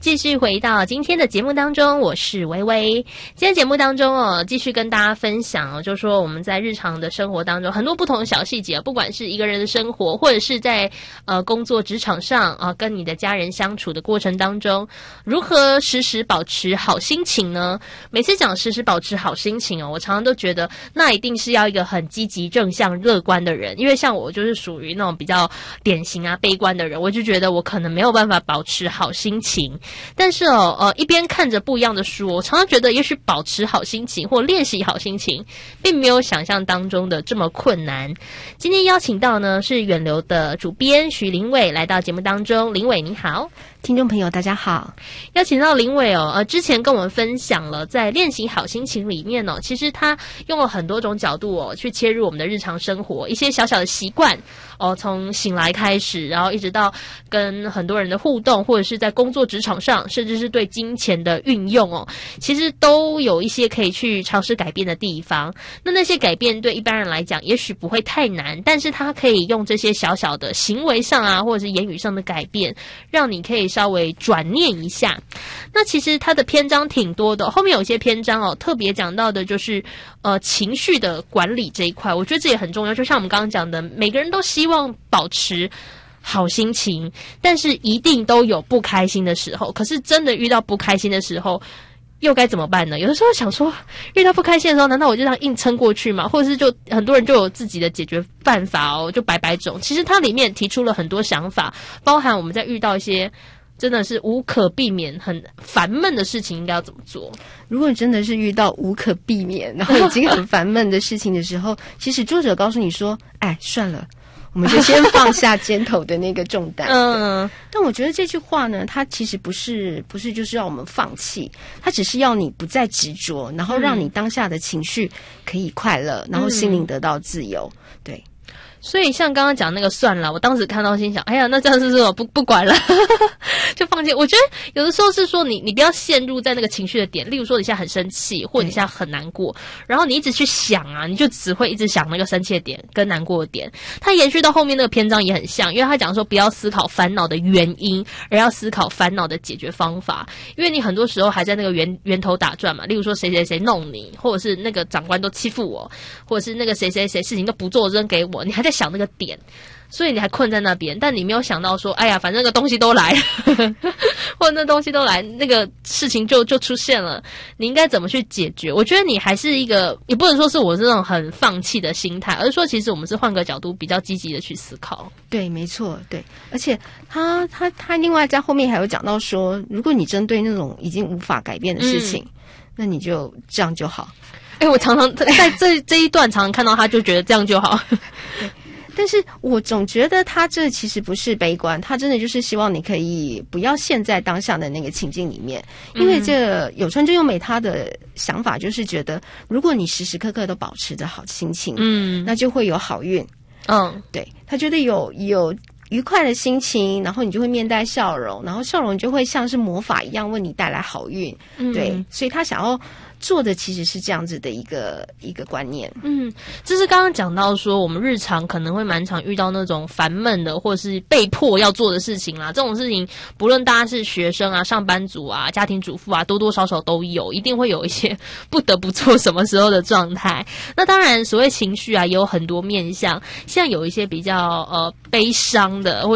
继续回到今天的节目当中，我是薇薇。今天节目当中继续跟大家分享就是说我们在日常的生活当中很多不同的小细节，不管是一个人的生活，或者是在工作职场上跟你的家人相处的过程当中，如何时时保持好心情呢？每次讲时时保持好心情我常常都觉得那一定是要一个很积极正向乐观的人，因为像我就是属于那种比较典型悲观的人，我就觉得我可能没有办法保持好心情。但是一边看着不一样的书，我常常觉得也许保持好心情或练习好心情并没有想象当中的这么困难。今天邀请到呢是远流的主编徐林伟来到节目当中。林伟你好。 听众朋友大家好。 邀请到林伟之前跟我们分享了在练习好心情里面其实他用了很多种角度去切入我们的日常生活，一些小小的习惯从醒来开始，然后一直到跟很多人的互动，或者是在工作职场上，甚至是对金钱的运用其实都有一些可以去尝试改变的地方。那些改变对一般人来讲也许不会太难，但是他可以用这些小小的行为上或者是言语上的改变，让你可以稍微转念一下。那其实它的篇章挺多的，后面有一些篇章特别讲到的就是情绪的管理这一块，我觉得这也很重要。就像我们刚刚讲的，每个人都希望保持好心情，但是一定都有不开心的时候。可是真的遇到不开心的时候又该怎么办呢？有的时候想说遇到不开心的时候，难道我就这样硬撑过去吗？或者是就很多人就有自己的解决办法就百种。其实它里面提出了很多想法，包含我们在遇到一些真的是无可避免很烦闷的事情应该要怎么做。 如果真的是遇到无可避免然后已经很烦闷的事情的时候其实作者告诉你说算了，我们就先放下肩头的那个重担但我觉得这句话呢，它其实不是就是要我们放弃，它只是要你不再执着，然后让你当下的情绪可以快乐，然后心灵得到自由。对， 所以像刚刚讲那个算了，我当时看到心想，哎呀，那这样是不是我不管了就放弃。我觉得有的时候是说你不要陷入在那个情绪的点，例如说你现在很生气，或者你现在很难过，然后你一直去想你就只会一直想那个生气的点跟难过的点。它延续到后面那个篇章也很像，因为他讲说不要思考烦恼的原因，而要思考烦恼的解决方法。因为你很多时候还在那个源头打转嘛，例如说谁谁谁弄你，或者是那个长官都欺负我，或者是那个谁谁谁事情都不做扔给我，你还在想那个点，所以你还困在那边，但你没有想到说，哎呀，反正那个东西都来或者那东西都来，那个事情就出现了，你应该怎么去解决？我觉得你还是一个，也不能说是我这种很放弃的心态，而是说其实我们是换个角度比较积极的去思考。 对，没错，对。而且他另外在后面还有讲到说，如果你针对那种已经无法改变的事情那你就这样就好。 我常常在这一段常常看到他就觉得这样就好但是我总觉得他这其实不是悲观，他真的就是希望你可以不要陷在当下的那个情境里面。因为这有川真由美他的想法就是觉得，如果你时时刻刻都保持着好心情那就会有好运。对，他觉得有愉快的心情，然后你就会面带笑容，然后笑容就会像是魔法一样为你带来好运。对，所以他想要做的其实是这样子的一个观念。 这是刚刚讲到说我们日常可能会蛮常遇到那种烦闷的或是被迫要做的事情啦，这种事情不论大家是学生上班族家庭主妇多多少少都有，一定会有一些不得不做什么时候的状态。那当然所谓情绪也有很多面向，像有一些比较悲伤的或